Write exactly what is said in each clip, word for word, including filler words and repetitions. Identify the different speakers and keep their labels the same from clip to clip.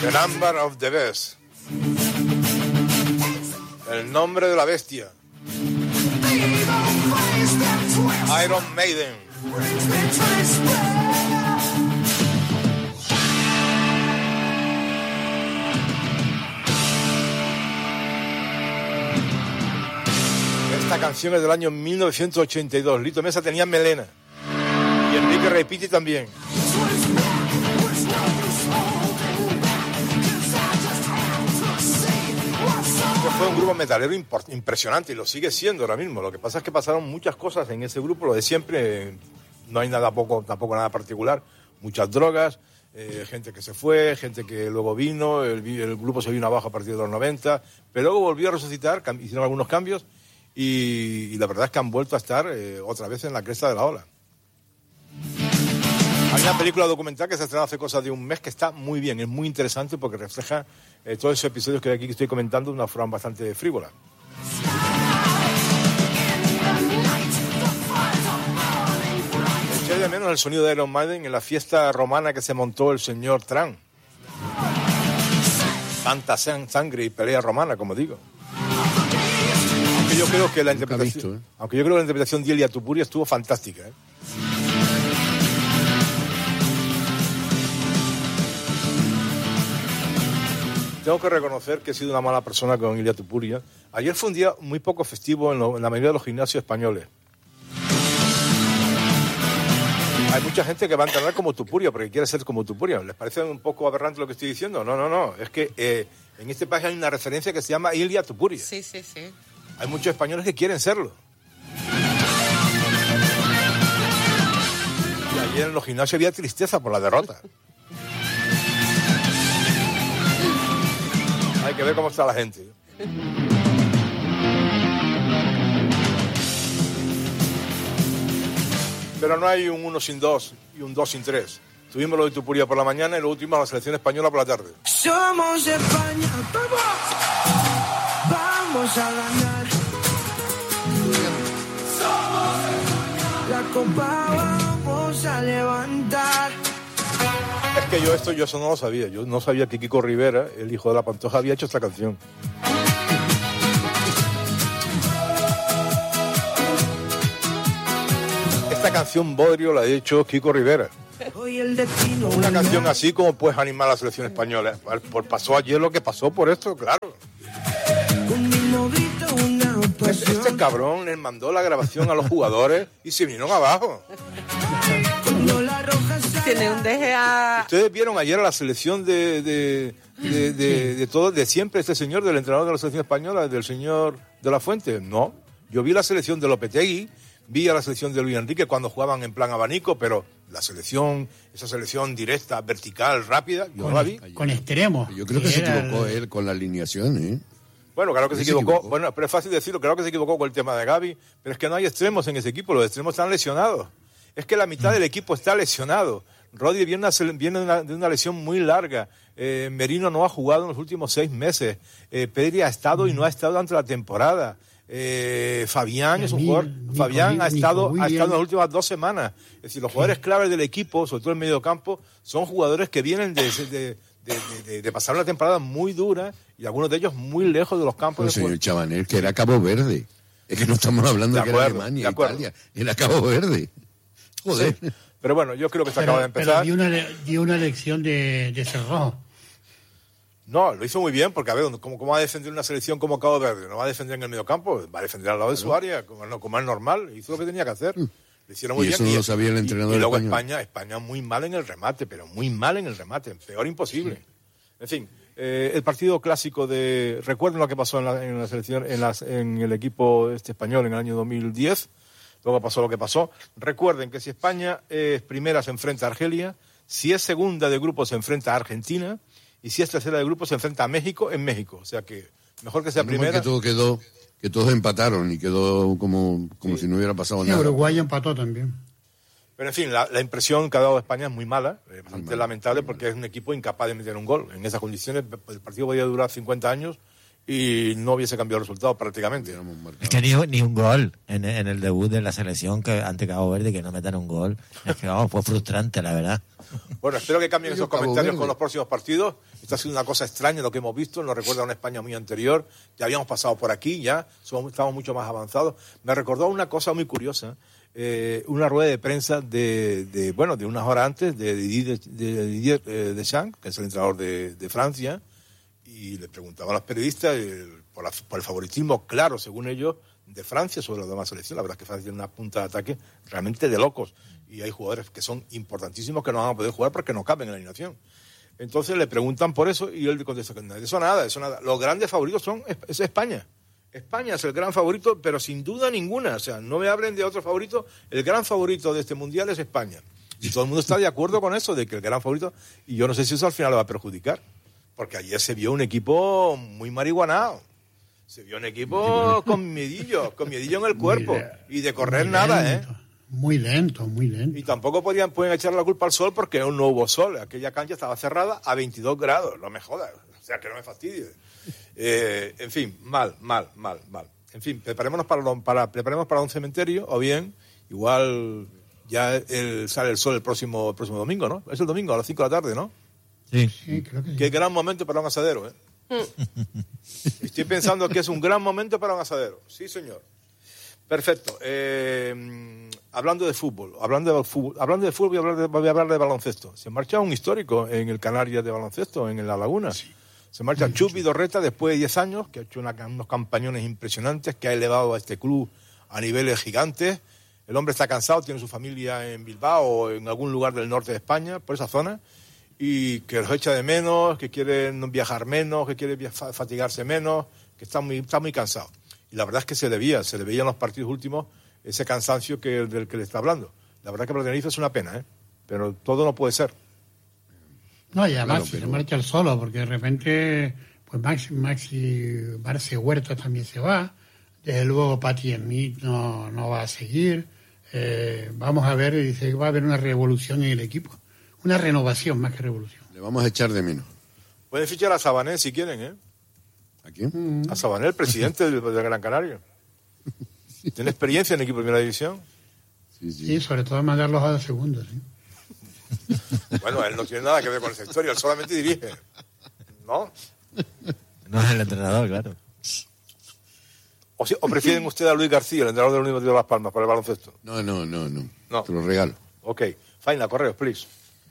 Speaker 1: The Number of the Beast. El nombre de la bestia. Iron Maiden. Esta canción es del año mil novecientos ochenta y dos. Lito Mesa tenía melena. Y Enrique Reipiti también. Fue un grupo metalero import- impresionante y lo sigue siendo ahora mismo. Lo que pasa es que pasaron muchas cosas en ese grupo, lo de siempre. No hay nada poco, tampoco nada particular. Muchas drogas, eh, gente que se fue, gente que luego vino, el, el grupo se vino abajo a partir de los noventa, pero luego volvió a resucitar, cam- hicieron algunos cambios y, y la verdad es que han vuelto a estar eh, otra vez en la cresta de la ola. Hay una película documental que se estrenó hace cosa de un mes que está muy bien, es muy interesante porque refleja eh, todos esos episodios que aquí estoy comentando de una forma bastante frívola. Eché de menos el sonido de Iron Maiden en la fiesta romana que se montó el señor Trump. Tanta sangre y pelea romana, como digo. Aunque yo creo que la interpretación, visto, ¿eh? aunque yo creo que la interpretación de Ilia Tupuria estuvo fantástica, ¿eh? Tengo que reconocer que he sido una mala persona con Ilia Tupuria. Ayer fue un día muy poco festivo en, lo, en la mayoría de los gimnasios españoles. Hay mucha gente que va a entrenar como Tupuria porque quiere ser como Tupuria. ¿Les parece un poco aberrante lo que estoy diciendo? No, no, no. Es que eh, en este país hay una referencia que se llama Ilia Tupuria.
Speaker 2: Sí, sí, sí.
Speaker 1: Hay muchos españoles que quieren serlo. Y ayer en los gimnasios había tristeza por la derrota. Hay que ver cómo está la gente. Pero no hay un uno sin dos y un dos sin tres. Tuvimos lo de Tupuria por la mañana y lo último la selección española por la tarde.
Speaker 3: Somos España, vamos, vamos a ganar. Somos España. La copa vamos a levantar.
Speaker 1: Es que yo esto, yo eso no lo sabía. Yo no sabía que Kiko Rivera, el hijo de la Pantoja, había hecho esta canción. Esta canción Bodrio la ha hecho Kiko Rivera. Una canción así como puedes animar a la selección española. Por, pasó ayer lo que pasó por esto, claro. Este, este cabrón les mandó la grabación a los jugadores y se vinieron abajo.
Speaker 2: Tiene un deje a...
Speaker 1: Ustedes vieron ayer a la selección de de, de, de, de todo, de siempre, este señor, del entrenador de la selección española, del señor de la Fuente. No, yo vi la selección de Lopetegui, vi a la selección de Luis Enrique cuando jugaban en plan abanico, pero la selección, esa selección directa, vertical, rápida, yo
Speaker 4: con,
Speaker 1: no la vi.
Speaker 4: Con extremos.
Speaker 5: Yo creo que, que se equivocó el... él con la alineación, ¿eh?
Speaker 1: Bueno, claro que se equivocó. se equivocó. Bueno, pero es fácil decirlo, claro que se equivocó con el tema de Gavi, pero es que no hay extremos en ese equipo, los extremos están lesionados. Es que la mitad del equipo está lesionado. Rodri viene, una, viene de, una, de una lesión muy larga. Eh, Merino no ha jugado en los últimos seis meses. Eh, Pedri ha estado y no ha estado durante la temporada. Eh, Fabián es un jugador. Nico, Fabián Nico, ha estado Nico, ha estado en las últimas dos semanas. Es decir, los jugadores claves del equipo, sobre todo el mediocampo, son jugadores que vienen de, de, de, de, de, de pasar una temporada muy dura y algunos de ellos muy lejos de los campos.
Speaker 5: Pero,
Speaker 1: de
Speaker 5: señor Chabanel, que era Cabo Verde. Es que no estamos hablando de, de acuerdo, que era Alemania, Italia. Era Cabo Verde. Joder. Sí.
Speaker 1: Pero bueno, yo creo que se
Speaker 4: pero,
Speaker 1: acaba de empezar.
Speaker 4: Pero dio una, dio una lección de, de cerrado.
Speaker 1: No, lo hizo muy bien, porque a ver, ¿cómo, ¿cómo va a defender una selección como Cabo Verde? ¿No va a defender en el mediocampo? Va a defender al lado de su área, como, no, como es normal. Hizo lo que tenía que hacer. Lo hicieron muy
Speaker 5: y
Speaker 1: bien.
Speaker 5: Eso no
Speaker 1: y
Speaker 5: lo sabía el entrenador
Speaker 1: Y, y luego
Speaker 5: español.
Speaker 1: España, España muy mal en el remate, pero muy mal en el remate. Peor imposible. Sí. En fin, eh, el partido clásico de... Recuerden lo que pasó en la, en la selección, en, las, en el equipo este español en el año dos mil diez. Luego pasó lo que pasó. Recuerden que si España es primera se enfrenta a Argelia, si es segunda de grupo se enfrenta a Argentina y si es tercera de grupo se enfrenta a México en México. O sea que mejor que sea
Speaker 5: Menos
Speaker 1: primera.
Speaker 5: Que todo quedó, que todos empataron y quedó como, como sí. si no hubiera pasado
Speaker 4: sí,
Speaker 5: nada.
Speaker 4: Uruguay empató también.
Speaker 1: Pero en fin, la, la impresión que ha dado España es muy mala, eh, bastante
Speaker 5: mal,
Speaker 1: lamentable porque es un equipo incapaz de meter un gol. En esas condiciones el partido podía durar cincuenta años y no hubiese cambiado el resultado prácticamente.
Speaker 6: Es que ni, ni un gol en, en el debut de la selección que ante Cabo Verde, que no metan un gol. Es que vamos, fue frustrante, la verdad.
Speaker 1: Bueno, espero que cambien esos
Speaker 5: Cabo
Speaker 1: comentarios
Speaker 5: Verde.
Speaker 1: con los próximos partidos. Esto ha sido una cosa extraña lo que hemos visto, nos recuerda a una España muy anterior. Ya habíamos pasado por aquí, ya somos, estamos mucho más avanzados. Me recordó una cosa muy curiosa, eh, una rueda de prensa de, de bueno, de unas horas antes de Didier, de Didier eh, Deschamps, que es el entrenador de, de Francia, y le preguntaban a los periodistas eh, por, la, por el favoritismo claro, según ellos, de Francia sobre las demás selecciones. La verdad es que Francia tiene una punta de ataque realmente de locos. Y hay jugadores que son importantísimos que no van a poder jugar porque no caben en la alineación. Entonces le preguntan por eso y él contesta que no, eso nada, eso nada. Los grandes favoritos son es España. España es el gran favorito, pero sin duda ninguna. O sea, no me hablen de otro favorito. El gran favorito de este mundial es España. Y todo el mundo está de acuerdo con eso, de que el gran favorito... Y yo no sé si eso al final le va a perjudicar. Porque ayer se vio un equipo muy marihuanado. Se vio un equipo con miedillo, con miedillo en el cuerpo. Y de correr nada, ¿eh?
Speaker 4: Muy lento, muy lento.
Speaker 1: Y tampoco podían, pueden echar la culpa al sol porque aún no hubo sol. Aquella cancha estaba cerrada a veintidós grados. No me jodas. O sea, que no me fastidie. Eh, en fin, mal, mal, mal, mal. En fin, preparémonos para, lo, para, preparémonos para un cementerio o bien, igual ya el, sale el sol el próximo, el próximo domingo, ¿no? Es el domingo a las cinco de la tarde, ¿no?
Speaker 6: Sí.
Speaker 4: Sí, creo que sí.
Speaker 1: Qué gran momento para un asadero, ¿eh? Estoy pensando que es un gran momento para un asadero. Sí, señor. Perfecto. Eh, hablando de fútbol, hablando de fútbol, hablando de fútbol voy a hablar de, voy a hablar de baloncesto. Se marcha un histórico en el Canarias de baloncesto, en La Laguna. Sí. Se marcha sí, Chupi Dorreta después de diez años, que ha hecho una, unos campañones impresionantes, que ha elevado a este club a niveles gigantes. El hombre está cansado, tiene su familia en Bilbao o en algún lugar del norte de España, por esa zona, y que los echa de menos, que quiere viajar menos, que quiere fatigarse menos, que está muy, está muy cansado. Y la verdad es que se le veía, se le veía en los partidos últimos ese cansancio que, del que le está hablando. La verdad que para Tenerife es una pena, ¿eh? Pero todo no puede ser.
Speaker 4: No, y además
Speaker 5: Bueno, pero...
Speaker 4: se marcha el solo, porque de repente pues Maxi, Maxi Barce Huerta también se va. Desde luego Patti Smith no, no va a seguir. Eh, vamos a ver, dice que va a haber una revolución en el equipo. Una renovación más que revolución.
Speaker 5: Le vamos a echar de menos.
Speaker 1: Pueden fichar a Sabané si quieren, ¿eh?
Speaker 5: ¿A quién?
Speaker 1: A Sabané, el presidente de, de Gran Canaria. ¿Tiene experiencia en el equipo de primera división?
Speaker 4: Sí, sí. Sí, sobre todo mandarlos a la segunda, ¿sí?
Speaker 1: Bueno, él no tiene nada que ver con esa historia, él solamente dirige. ¿No?
Speaker 6: No es el entrenador, claro.
Speaker 1: ¿O, si, o prefieren ustedes a Luis García, el entrenador del Universidad de Las Palmas, para el baloncesto?
Speaker 5: No, no, no, no.
Speaker 1: No.
Speaker 5: Te lo regalo.
Speaker 1: Ok. Faina, correos, please.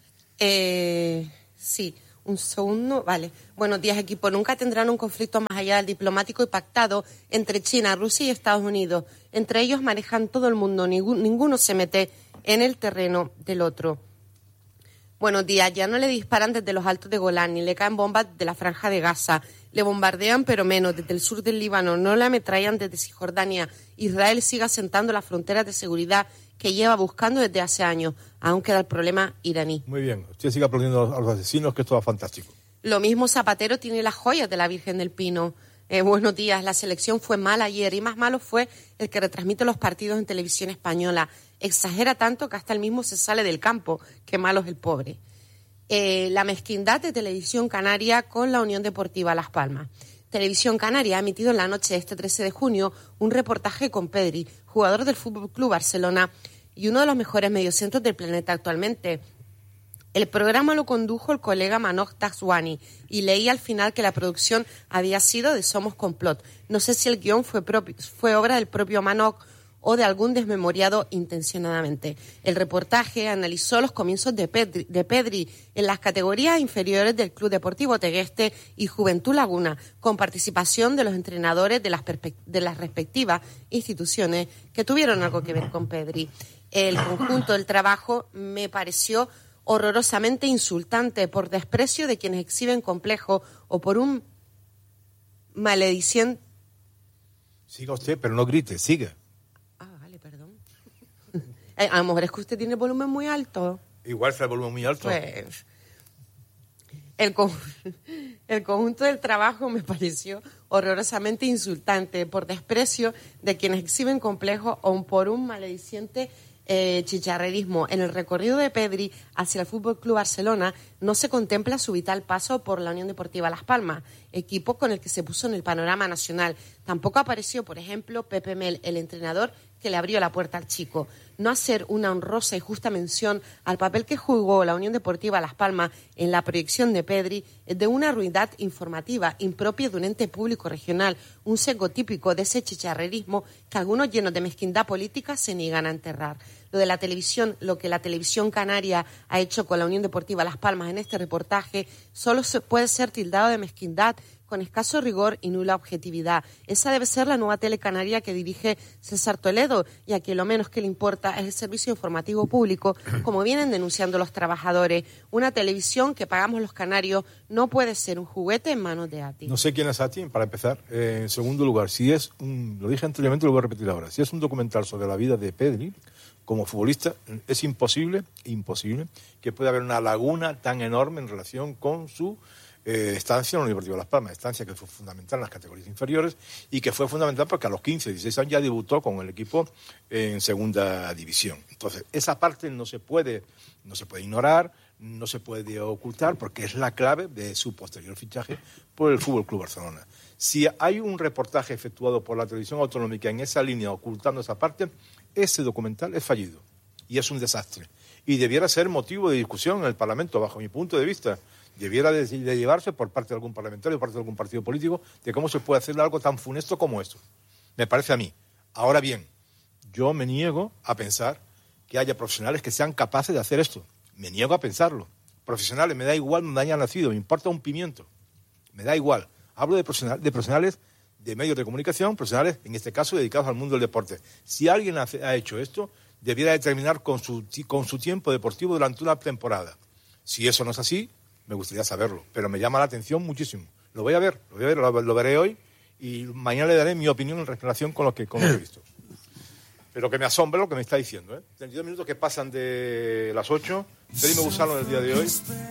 Speaker 2: Eh, sí. Un segundo, vale. Buenos días, equipo. Nunca tendrán un conflicto más allá del diplomático y pactado entre China, Rusia y Estados Unidos. Entre ellos manejan todo el mundo. Ningún, ninguno se mete en el terreno del otro. Buenos días. Ya no le disparan desde los altos de Golán, ni le caen bombas de la franja de Gaza. Le bombardean, pero menos, desde el sur del Líbano. No le ametrallan desde Cisjordania. Israel sigue asentando las fronteras de seguridad que lleva buscando desde hace años. Aún queda el problema iraní.
Speaker 1: Muy bien. Usted sigue aplaudiendo a los asesinos, que esto va fantástico.
Speaker 2: Lo mismo Zapatero tiene las joyas de la Virgen del Pino. Eh, buenos días. La selección fue mala ayer y más malo fue el que retransmite los partidos en televisión española. Exagera tanto que hasta él mismo se sale del campo. Qué malo es el pobre. Eh, la mezquindad de Televisión Canaria con la Unión Deportiva Las Palmas. Televisión Canaria ha emitido en la noche de este trece de junio un reportaje con Pedri, jugador del F C Barcelona y uno de los mejores mediocentros del planeta actualmente. El programa lo condujo el colega Manoj Daswani y leí al final que la producción había sido de Somos Complot. No sé si el guión fue, propio, fue obra del propio Manoj o de algún desmemoriado intencionadamente. El reportaje analizó los comienzos de Pedri, de Pedri en las categorías inferiores del Club Deportivo Tegueste y Juventud Laguna, con participación de los entrenadores de las, de las respectivas instituciones que tuvieron algo que ver con Pedri. El conjunto del trabajo me pareció horrorosamente insultante por desprecio de quienes exhiben complejo o por un malediciente...
Speaker 1: Siga usted, pero no grite, siga.
Speaker 2: A lo mejor es que usted tiene el volumen muy alto.
Speaker 1: Igual está el volumen muy alto.
Speaker 2: Pues el, co- el conjunto del trabajo me pareció horrorosamente insultante por desprecio de quienes exhiben complejo o por un malediciente eh, chicharrerismo. En el recorrido de Pedri hacia el Fútbol Club Barcelona no se contempla su vital paso por la Unión Deportiva Las Palmas, equipo con el que se puso en el panorama nacional. Tampoco apareció, por ejemplo, Pepe Mel, el entrenador que le abrió la puerta al chico. No hacer una honrosa y justa mención al papel que jugó la Unión Deportiva Las Palmas en la proyección de Pedri es de una ruindad informativa impropia de un ente público regional, un sesgo típico de ese chicharrerismo que algunos llenos de mezquindad política se niegan a enterrar. Lo de la televisión, lo que la televisión canaria ha hecho con la Unión Deportiva Las Palmas en este reportaje, solo se puede ser tildado de mezquindad con escaso rigor y nula objetividad. Esa debe ser la nueva tele canaria que dirige César Toledo, y a quien lo menos que le importa es el servicio informativo público, como vienen denunciando los trabajadores. Una televisión que pagamos los canarios no puede ser un juguete en manos de A T I.
Speaker 1: No sé quién es A T I, para empezar. Eh, en segundo lugar, si es un, lo dije anteriormente, lo voy a repetir ahora, si es un documental sobre la vida de Pedri como futbolista, es imposible, imposible que pueda haber una laguna tan enorme en relación con su Eh, estancia en la Unión Deportiva Las Palmas, estancia que fue fundamental en las categorías inferiores y que fue fundamental porque a los quince, dieciséis años ya debutó con el equipo en segunda división. Entonces, esa parte no se puede, no se puede ignorar, no se puede ocultar porque es la clave de su posterior fichaje por el Fútbol Club Barcelona. Si hay un reportaje efectuado por la televisión autonómica en esa línea ocultando esa parte, ese documental es fallido y es un desastre. Y debiera ser motivo de discusión en el Parlamento, bajo mi punto de vista. Debiera de, de llevarse por parte de algún parlamentario, por parte de algún partido político, de cómo se puede hacer algo tan funesto como esto. Me parece a mí. Ahora bien, yo me niego a pensar que haya profesionales que sean capaces de hacer esto. Me niego a pensarlo. Profesionales, me da igual donde hayan nacido, me importa un pimiento. Me da igual. Hablo de, profesional, de profesionales de medios de comunicación, profesionales, en este caso, dedicados al mundo del deporte. Si alguien ha, ha hecho esto, debiera de terminar con su, con su tiempo deportivo durante una temporada. Si eso no es así, me gustaría saberlo, pero me llama la atención muchísimo. Lo voy a ver, lo voy a ver, lo, lo veré hoy y mañana le daré mi opinión en relación con lo que, con lo que he visto. Pero que me asombra lo que me está diciendo, ¿eh? treinta y dos minutos que pasan de las ocho. Pedri Megusalo en el día de hoy.